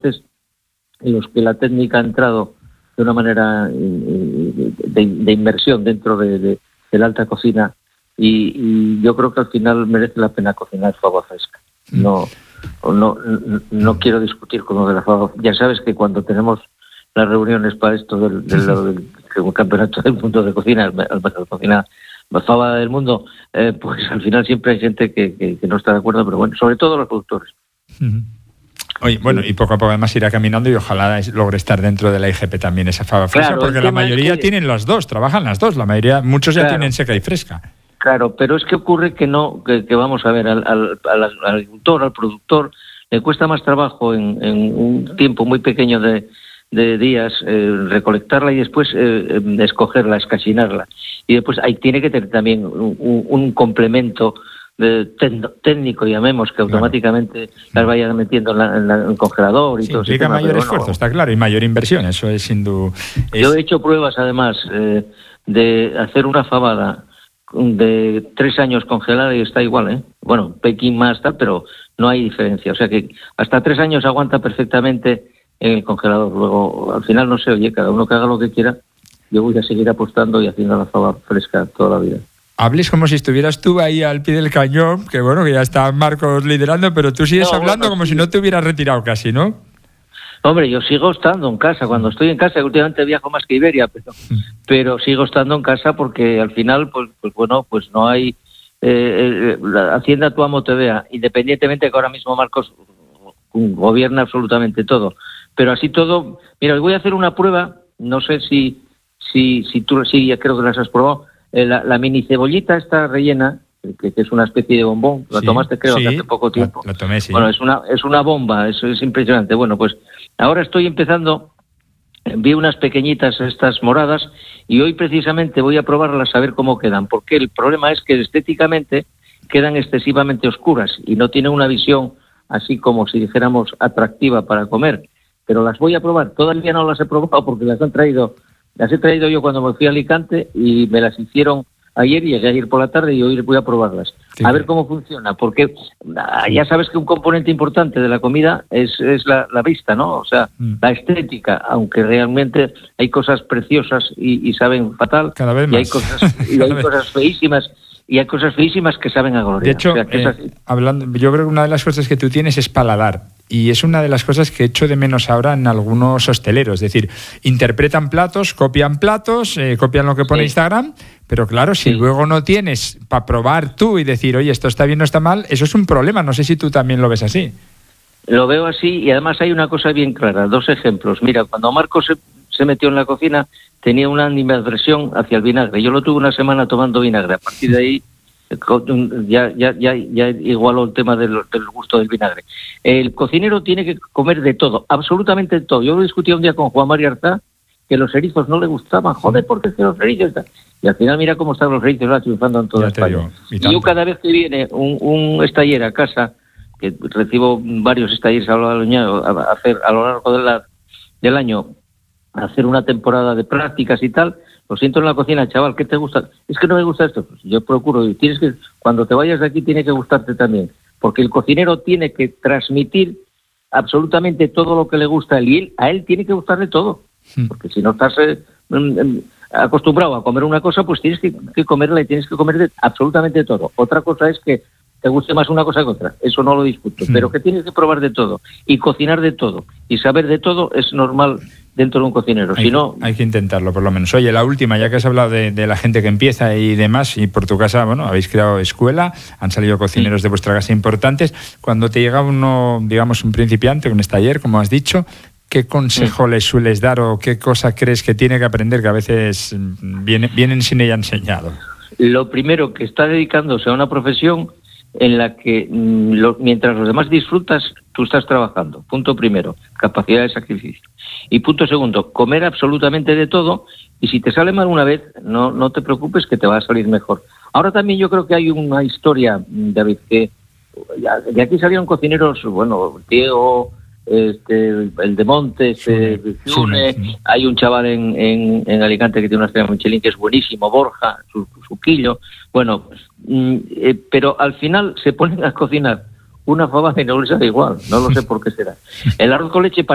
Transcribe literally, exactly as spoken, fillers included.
ajustes en los que la técnica ha entrado de una manera de, de inmersión dentro de, de, de la alta cocina y, y yo creo que al final merece la pena cocinar fava fresca. No, no, no, no quiero discutir con lo de la fava. Ya sabes que cuando tenemos las reuniones para esto del, del, del, del campeonato del mundo de cocina, la cocina más fava del mundo, eh, pues al final siempre hay gente que, que, que no está de acuerdo, pero bueno, sobre todo los productores. Uh-huh. Oye, bueno, y poco a poco además irá caminando y ojalá logre estar dentro de la I G P también esa fava fresca, claro, porque la mayoría es que... tienen las dos, trabajan las dos, la mayoría, muchos ya claro. tienen seca y fresca. Claro, pero es que ocurre que no, que, que vamos a ver, al, al, al, al agricultor, al productor, le cuesta más trabajo en, en un tiempo muy pequeño de, de días eh, recolectarla y después eh, escogerla, escasinarla. Y después ahí tiene que tener también un, un, un complemento de tecno, técnico, llamemos, que automáticamente claro. las vaya metiendo en, la, en, la, en el congelador y sí, todo eso. Implica mayor esfuerzo, bueno, está claro, y mayor inversión, eso es sin duda. Es... Yo he hecho pruebas, además, eh, de hacer una fabada de tres años congelada y está igual, ¿eh? Bueno, Pekín más tal, pero no hay diferencia. O sea que hasta tres años aguanta perfectamente en el congelador. Luego, al final, no sé, oye, cada uno que haga lo que quiera. Yo voy a seguir apostando y haciendo la fava fresca toda la vida. Hables como si estuvieras tú ahí al pie del cañón, que bueno, que ya está Marcos liderando, pero tú sigues no, hablando bueno, como sí. si no te hubieras retirado casi, ¿no? Hombre, yo sigo estando en casa. Cuando estoy en casa, últimamente viajo más que Iberia, pero, pero sigo estando en casa porque al final, pues, pues bueno, pues no hay... Eh, eh, la Hacienda tu amo te vea, independientemente que ahora mismo Marcos gobierna absolutamente todo. Pero así todo... Mira, os voy a hacer una prueba, no sé si si si tú sí, ya creo que las has probado. Eh, la, la mini cebollita está rellena, que, que es una especie de bombón, la sí, tomaste creo sí, que hace poco tiempo. La, la tomé, sí. Bueno, es una es una bomba, eso es impresionante. Bueno, pues ahora estoy empezando, vi unas pequeñitas estas moradas y hoy precisamente voy a probarlas a ver cómo quedan, porque el problema es que estéticamente quedan excesivamente oscuras y no tienen una visión así como si dijéramos atractiva para comer, pero las voy a probar, todavía no las he probado porque las han traído Las he traído yo cuando me fui a Alicante y me las hicieron ayer y llegué a ir por la tarde y hoy voy a probarlas. Sí. A ver cómo funciona, porque ya sabes que un componente importante de la comida es, es la, la vista, ¿no? O sea, mm. la estética, aunque realmente hay cosas preciosas y, y saben fatal. Cada vez más. Y hay cosas, y hay cosas feísimas. Y hay cosas feísimas que saben a gloria. De hecho, o sea, que eh, es así. hablando, yo creo que una de las cosas que tú tienes es paladar. Y es una de las cosas que echo de menos ahora en algunos hosteleros. Es decir, interpretan platos, copian platos, eh, copian lo que pone sí. Instagram, pero claro, si sí. luego no tienes para probar tú y decir, oye, esto está bien o está mal, eso es un problema. No sé si tú también lo ves así. Lo veo así y además hay una cosa bien clara. Dos ejemplos. Mira, cuando Marcos se, se metió en la cocina, tenía una animadversión hacia el vinagre. Yo lo tuve una semana tomando vinagre. A partir de ahí ya ya ya ya igualó el tema del, del gusto del vinagre. El cocinero tiene que comer de todo, absolutamente de todo. Yo lo discutí un día con Juan María Arzá, que los erizos no le gustaban. Joder, porque es que los erizos... Y al final mira cómo están los erizos va triunfando en toda España. Y, y yo cada vez que viene un, un estaller a casa, que recibo varios estalleres a lo largo, a hacer a lo largo de la, del año, a hacer una temporada de prácticas y tal, lo siento en la cocina, chaval, ¿qué te gusta? Es que no me gusta esto. Pues yo procuro, y tienes que, cuando te vayas de aquí tiene que gustarte también, porque el cocinero tiene que transmitir absolutamente todo lo que le gusta a él, y él, a él tiene que gustarle todo, porque si no estás eh, acostumbrado a comer una cosa, pues tienes que, que comerla y tienes que comer de, absolutamente todo. Otra cosa es que te guste más una cosa que otra, eso no lo discuto, sí. pero que tienes que probar de todo y cocinar de todo y saber de todo es normal dentro de un cocinero. Hay, si no, hay que intentarlo por lo menos. Oye, la última, ya que has hablado de, de la gente que empieza y demás, y por tu casa, bueno, habéis creado escuela, han salido cocineros sí. de vuestra casa importantes. Cuando te llega uno, digamos, un principiante, un taller, como has dicho, ¿qué consejo sí. le sueles dar o qué cosa crees que tiene que aprender que a veces viene, vienen sin ella enseñado? Lo primero, que está dedicándose a una profesión en la que mm, lo, mientras los demás disfrutas, tú estás trabajando. Punto primero, capacidad de sacrificio. Y punto segundo, comer absolutamente de todo, y si te sale mal una vez, no, no te preocupes que te va a salir mejor. Ahora también yo creo que hay una historia, David, que de aquí salieron cocineros, bueno, Diego, este, el de Montes, Sune, Sune, Sune. Hay un chaval en, en, en Alicante que tiene una estrella Michelin que es buenísimo, Borja, su, su quillo. Bueno, eh, pero al final se ponen a cocinar una fava y no les da igual, no lo sé por qué será. El arroz con leche para